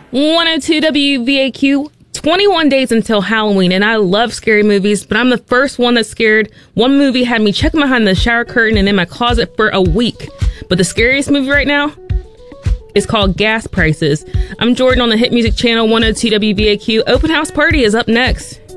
102 WVAQ. 21 days until Halloween, and I love scary movies, but I'm the first one that's scared. One movie had me checking behind the shower curtain and in my closet for a week. But the scariest movie right now is called Gas Prices. I'm Jordan on the Hit Music Channel 102 WVAQ. Open House Party is up next.